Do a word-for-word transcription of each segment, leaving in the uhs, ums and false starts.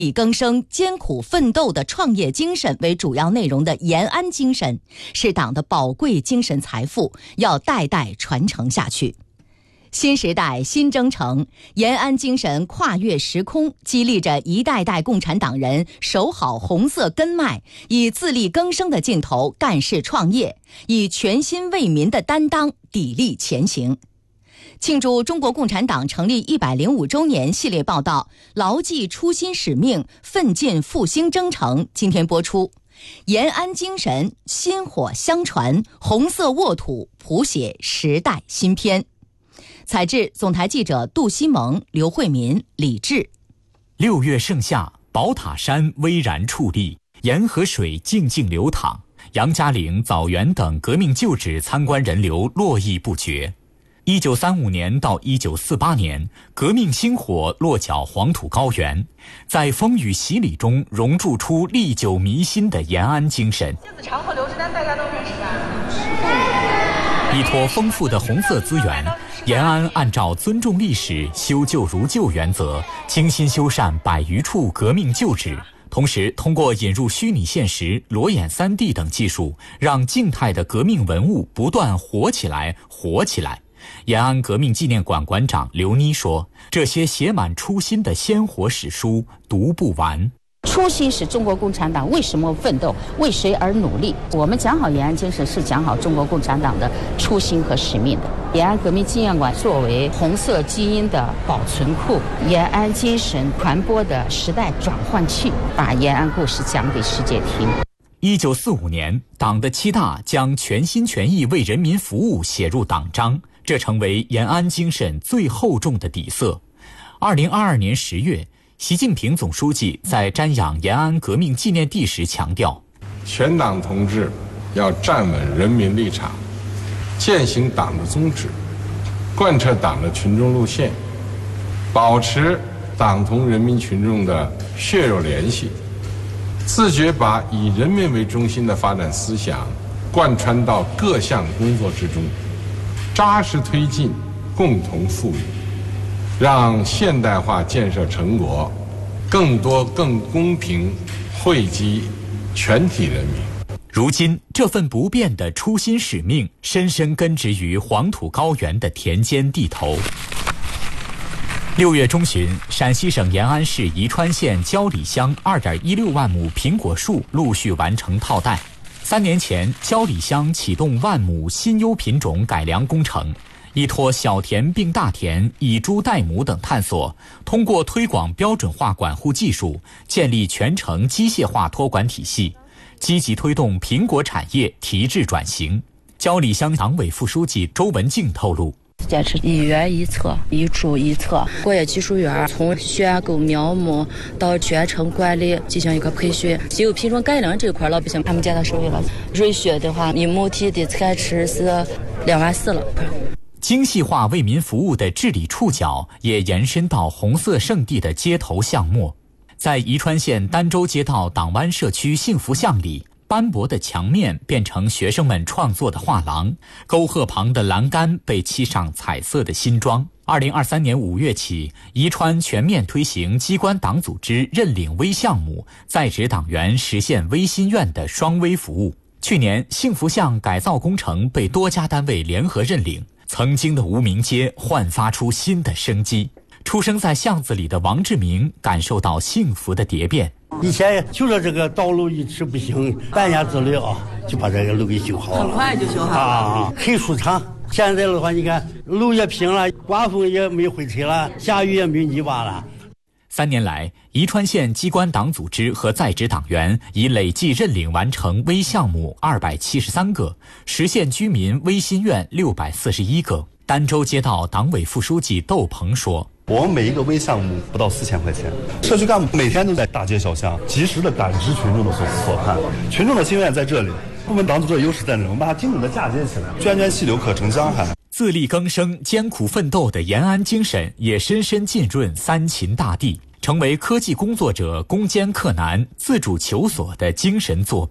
以更生、艰苦奋斗的创业精神为主要内容的延安精神，是党的宝贵精神财富，要代代传承下去。新时代新征程，延安精神跨越时空，激励着一代代共产党人守好红色根脉，以自力更生的劲头干事创业，以全心为民的担当砥砺前行。庆祝中国共产党成立一百零五周年系列报道，牢记初心使命，奋进复兴征程，今天播出。延安精神薪火相传，红色沃土谱写时代新篇。采制总台记者杜西蒙、刘慧民、李志。 六月盛夏，宝塔山巍然矗立，沿河水静静流淌，杨家岭、枣园等革命旧址参观人流络绎不绝。一九三五年到一九四八年，革命星火落脚黄土高原，在风雨洗礼中熔铸出历久弥新的延安精神。 杏子长和刘志丹大家都认识吧？ 依托丰富的红色资源，延安按照尊重历史、修旧如旧原则，精心修缮百余处革命旧址。同时，通过引入虚拟现实、裸眼 三 D 等技术，让静态的革命文物不断活起来、活起来。延安革命纪念馆馆长刘妮说：“这些写满初心的鲜活史书读不完。 初心是中国共产党为什么奋斗，为谁而努力。我们讲好延安精神，是讲好中国共产党的初心和使命的。延安革命纪念馆作为红色基因的保存库，延安精神传播的时代转换器，把延安故事讲给世界听。” 一九四五年，党的七大将全心全意为人民服务写入党章，这成为延安精神最厚重的底色。二零二二年十月，习近平总书记在瞻仰延安革命纪念地时强调， 全党同志要站稳人民立场，践行党的宗旨，贯彻党的群众路线，保持党同人民群众的血肉联系，自觉把以人民为中心的发展思想贯穿到各项工作之中，扎实推进共同富裕，让现代化建设成果更多更公平惠及全体人民。 如今，这份不变的初心使命深深根植于黄土高原的田间地头。六月中旬，陕西省延安市宜川县焦里乡 二点一六万亩苹果树陆续完成套袋。三年前，焦里乡启动万亩新优品种改良工程，依托小田并大田、以猪代母等探索，通过推广标准化管护技术，建立全程机械化托管体系，积极推动苹果产业提质转型。焦里乡党委副书记周文静透露， 坚持一园一策，一株一策。果业技术园从选购苗木到全程管理进行一个培训。稀有品种改良这块，老百姓他们接到手里了。瑞雪的话，一亩地的产值是两万四了。 精细化为民服务的治理触角也延伸到红色圣地的街头巷陌。在宜川县儋州街道党湾社区幸福巷里，斑驳的墙面变成学生们创作的画廊，沟壑旁的栏杆被漆上彩色的新装。二零二三年五月起，宜川全面推行机关党组织认领微项目，在职党员实现微心愿的双微服务。去年，幸福巷改造工程被多家单位联合认领，曾经的无名街焕发出新的生机。出生在巷子里的王志明感受到幸福的蝶变。 以前就说这个道路一直不行，半年之内啊就把这个路给修好了， 很快就修好了啊，很舒畅。现在的话，你看路也平了，刮风也没灰尘了，下雨也没泥巴了。 三年来，宜川县机关党组织和在职党员已累计认领完成微项目二百七十三个，实现居民微心愿六百四十一个。儋州街道党委副书记窦鹏说， 我们每一个微项目不到四千块钱，社区干部每天都在大街小巷及时的感知群众的所思所盼，群众的心愿在这里，我们党组织的优势在这里，我们把它精准的嫁接起来，涓涓细流可成江海。 自力更生、艰苦奋斗的延安精神也深深浸润三秦大地，成为科技工作者攻坚克难、自主求索的精神坐标。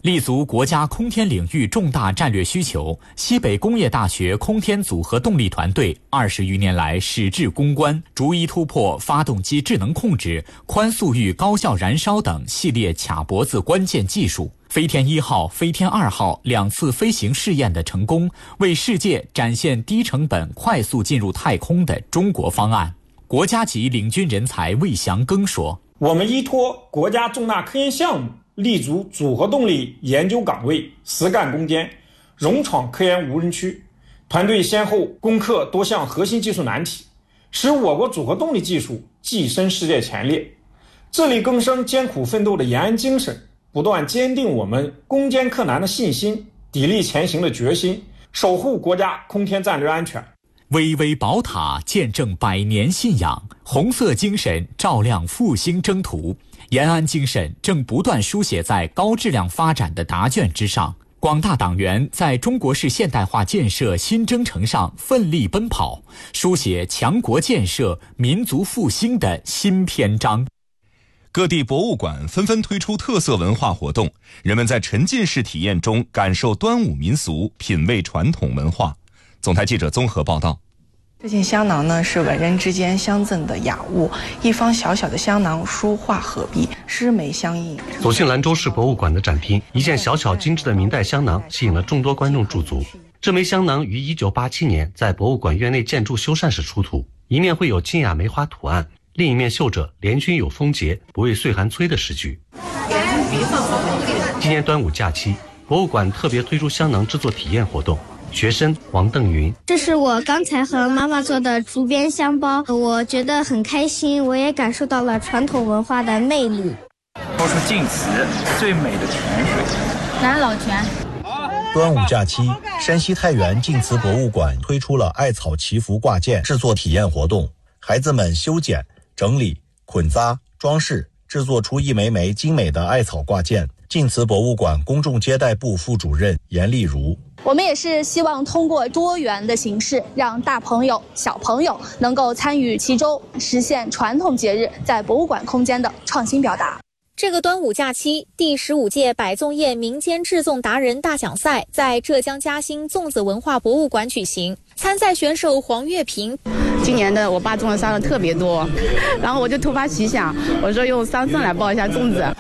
立足国家空天领域重大战略需求，西北工业大学空天组合动力团队二十余年来矢志攻关，逐一突破发动机智能控制、宽速域高效燃烧等系列卡脖子关键技术。飞天一号、飞天二号两次飞行试验的成功，为世界展现低成本、快速进入太空的中国方案。国家级领军人才魏祥庚说：“ 我们依托国家重大科研项目，立足组合动力研究岗位，实干攻坚，勇闯科研无人区。团队先后攻克多项核心技术难题，使我国组合动力技术跻身世界前列。自力更生、艰苦奋斗的延安精神，不断坚定我们攻坚克难的信心，砥砺前行的决心，守护国家空天战略安全。” 巍巍宝塔见证百年信仰，红色精神照亮复兴征途。延安精神正不断书写在高质量发展的答卷之上，广大党员在中国式现代化建设新征程上奋力奔跑，书写强国建设、民族复兴的新篇章。 各地博物馆纷纷推出特色文化活动，人们在沉浸式体验中感受端午民俗，品味传统文化。总台记者综合报道。 这件香囊呢，是文人之间相赠的雅物，一方小小的香囊，书画合璧，诗眉相映。 走进兰州市博物馆的展厅，一件小巧精致的明代香囊吸引了众多观众驻足。这枚香囊于一九八七年在博物馆院内建筑修缮时出土，一面绘有清雅梅花图案，另一面绣着“联军有风节，不畏岁寒催”的诗句。今年端午假期，博物馆特别推出香囊制作体验活动。学生王邓云： 这是我刚才和妈妈做的竹编香包，我觉得很开心，我也感受到了传统文化的魅力。 说出晋祠最美的泉水， 南老泉。 端午假期，山西太原晋祠博物馆推出了艾草祈福挂件制作体验活动，孩子们修剪、整理、捆扎、装饰，制作出一枚枚精美的艾草挂件。晋祠博物馆公众接待部副主任严丽如： 我们也是希望通过多元的形式，让大朋友、小朋友能够参与其中，实现传统节日在博物馆空间的创新表达。 这个端午假期，第十五届百粽宴民间制粽达人大奖赛在浙江嘉兴粽子文化博物馆举行。参赛选手黄月平： 今年的我爸种的桑葚特别多，然后我就突发奇想，我说用桑葚来包一下粽子。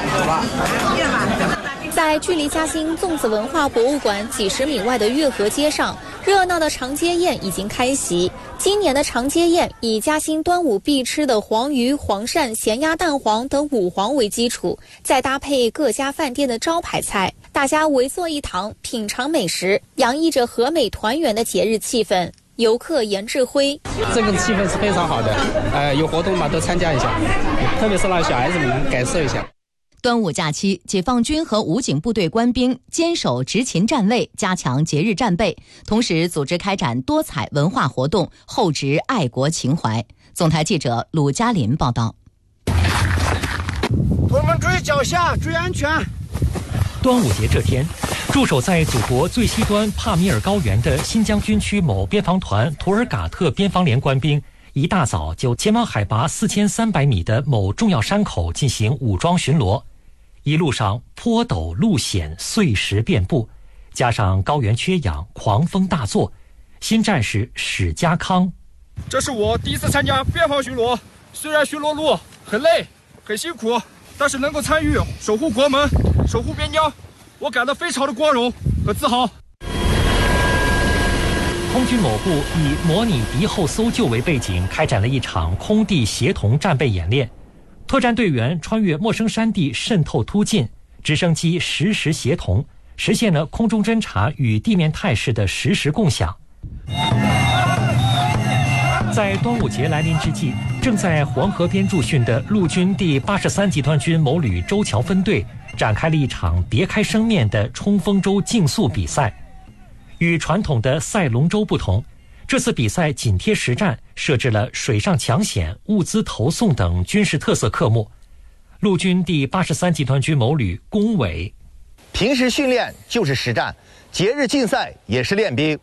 在距离嘉兴粽子文化博物馆几十米外的月河街上，热闹的长街宴已经开席。今年的长街宴以嘉兴端午必吃的黄鱼、黄鳝、咸鸭蛋黄等五黄为基础，再搭配各家饭店的招牌菜，大家围坐一堂，品尝美食，洋溢着和美团圆的节日气氛。游客严志辉： 这个气氛是非常好的，呃，有活动嘛都参加一下，特别是让小孩子们能感受一下。 端午假期，解放军和武警部队官兵坚守执勤站位，加强节日战备，同时组织开展多彩文化活动，厚植爱国情怀。总台记者鲁嘉林报道。 我们注意脚下，注意安全。 端午节这天，驻守在祖国最西端帕米尔高原的新疆军区某边防团图尔嘎特边防连官兵，一大早就前往海拔四千三百米的某重要山口进行武装巡逻。一路上坡陡路险，碎石遍布，加上高原缺氧，狂风大作。新战士史家康： 这是我第一次参加边防巡逻，虽然巡逻路很累很辛苦，但是能够参与守护国门、守护边疆，我感到非常的光荣和自豪。 空军某部以模拟敌后搜救为背景，开展了一场空地协同战备演练。特战队员穿越陌生山地，渗透突进，直升机实时协同，实现了空中侦察与地面态势的实时共享。在端午节来临之际，正在黄河边驻训的陆军第八十三集团军某旅周桥分队展开了一场别开生面的冲锋舟竞速比赛。与传统的赛龙舟不同，这次比赛紧贴实战，设置了水上抢险、物资投送等军事特色科目。陆军第八十三集团军某旅龚伟： 平时训练就是实战，节日竞赛也是练兵。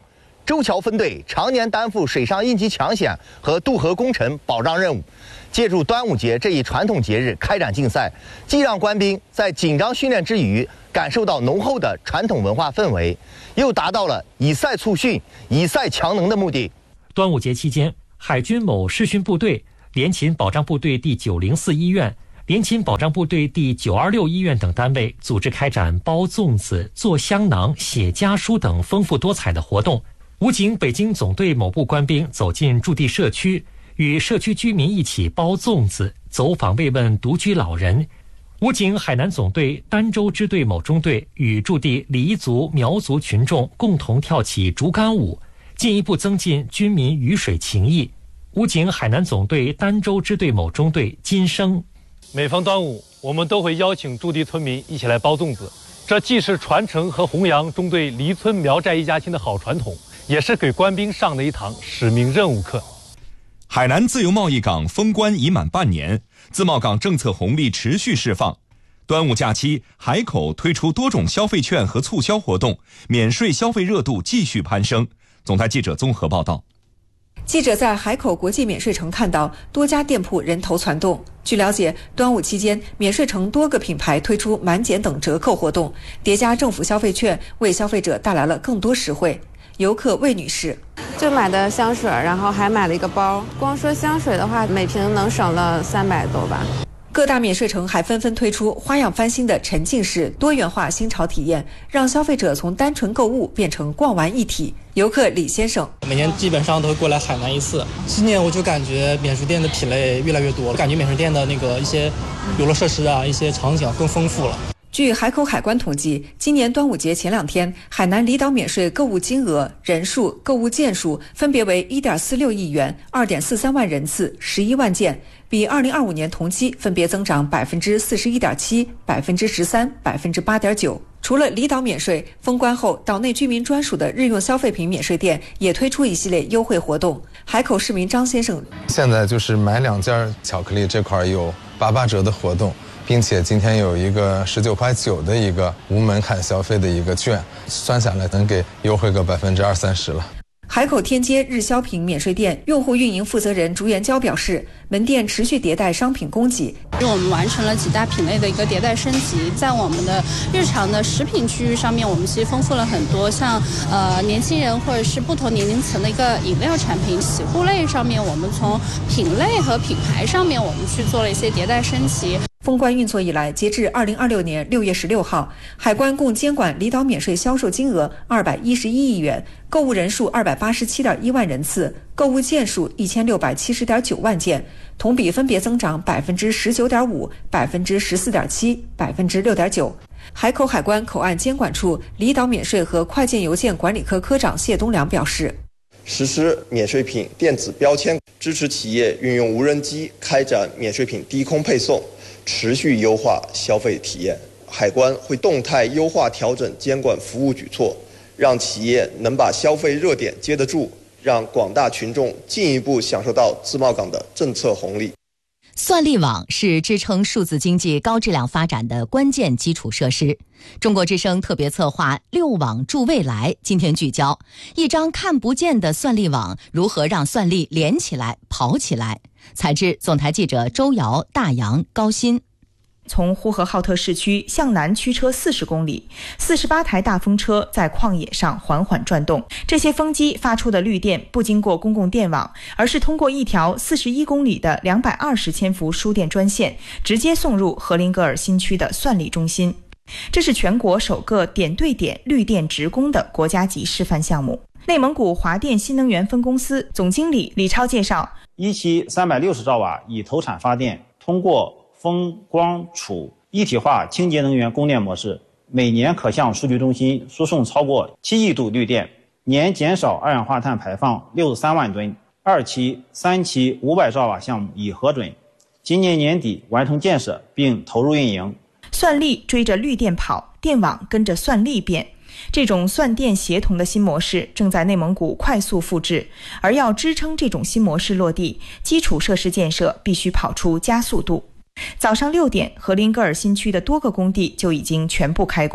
周桥分队常年担负水上应急抢险和渡河工程保障任务，借助端午节这一传统节日开展竞赛，既让官兵在紧张训练之余感受到浓厚的传统文化氛围，又达到了以赛促训、以赛强能的目的。 端午节期间，海军某视训部队、联勤保障部队第九零四医院、联勤保障部队第九二六医院等单位组织开展包粽子、做香囊、写家书等丰富多彩的活动。武警北京总队某部官兵走进驻地社区，与社区居民一起包粽子，走访慰问独居老人。武警海南总队儋州支队某中队与驻地黎族、苗族群众共同跳起竹竿舞，进一步增进军民鱼水情谊。武警海南总队儋州支队某中队金生： 每逢端午，我们都会邀请驻地村民一起来包粽子，这既是传承和弘扬中队黎村苗寨一家亲的好传统，也是给官兵上的一堂使命任务课。 海南自由贸易港封关已满半年，自贸港政策红利持续释放。端午假期，海口推出多种消费券和促销活动，免税消费热度继续攀升。总台记者综合报道。 记者在海口国际免税城看到多家店铺人头攒动。据了解，端午期间，免税城多个品牌推出满减等折扣活动，叠加政府消费券，为消费者带来了更多实惠。游客魏女士就买的香水，然后还买了一个包。光说香水的话，每瓶能省了三百多吧。 各大免税城还纷纷推出花样翻新的沉浸式多元化新潮体验，让消费者从单纯购物变成逛完一体。游客李先生每年基本上都会过来海南一次，今年我就感觉免税店的品类越来越多，感觉免税店的那个一些游乐设施啊，一些场景更丰富了。 据海口海关统计，今年端午节前两天，海南离岛免税购物金额、人数、购物件数分别为 一点四六亿元、二点四三万人次、十一万件，比二零二五年同期分别增长百分之四十一点七、百分之十三、百分之八点九。除了离岛免税，封关后岛内居民专属的日用消费品免税店也推出一系列优惠活动。海口市民张先生： 现在就是买两件巧克力这块有八八折的活动。并且今天有一个十九块九的一个无门槛消费的一个券，算下来能给优惠个百分之二三十了。 海口天街日销品免税店用户运营负责人朱元娇表示，门店持续迭代商品供给， 我们完成了几大品类的一个迭代升级。在我们的日常的食品区域上面，我们其实丰富了很多像呃年轻人或者是不同年龄层的一个饮料产品。洗护类上面，我们从品类和品牌上面，我们去做了一些迭代升级。 封关运作以来，截至二零二六年六月十六号，海关共监管离岛免税销售金额二百一十一亿元，购物人数二百八十七点一万人次，购物件数一千六百七十点九万件，同比分别增长百分之十九点五、百分之十四点七、百分之六点九。海口海关口岸监管处离岛免税和快件邮件管理科科长谢东良表示， 实施免税品电子标签，支持企业运用无人机开展免税品低空配送，持续优化消费体验。海关会动态优化调整监管服务举措，让企业能把消费热点接得住，让广大群众进一步享受到自贸港的政策红利。 算力网是支撑数字经济高质量发展的关键基础设施。中国之声特别策划六网助未来，今天聚焦一张看不见的算力网如何让算力连起来跑起来。采制总台记者周瑶、大洋、高鑫。 从呼和浩特市区向南驱车四十公里，四十八台大风车在旷野上缓缓转动。这些风机发出的绿电不经过公共电网，而是通过一条四十一公里的两百二十千伏输电专线，直接送入荷林格尔新区的算力中心。这是全国首个点对点绿电直供的国家级示范项目。内蒙古华电新能源分公司总经理李超介绍， 一期三百六十兆瓦以投产发电，通过风光储一体化清洁能源供电模式，每年可向数据中心输送超过七亿度绿电，年减少二氧化碳排放六十三万吨。二期、三期五百兆瓦项目已核准，今年年底完成建设并投入运营。 算力追着绿电跑，电网跟着算力变。这种算电协同的新模式正在内蒙古快速复制，而要支撑这种新模式落地，基础设施建设必须跑出加速度。早上六点，荷林格尔新区的多个工地就已经全部开工。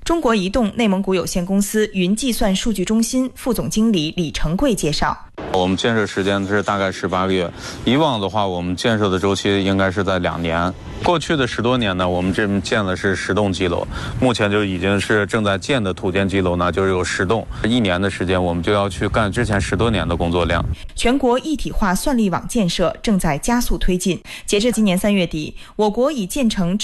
中国移动内蒙古有限公司云计算数据中心副总经理李成贵介绍， 我们建设时间是大概十八个月，以往的话我们建设的周期应该是在两年。过去的十多年呢，我们这边建的是十栋基楼，目前就已经是正在建的土建基楼呢，就有十栋。一年的时间，我们就要去干之前十多年的工作量。 全国一体化算力网建设正在加速推进。截至今年三月底，我国已建成至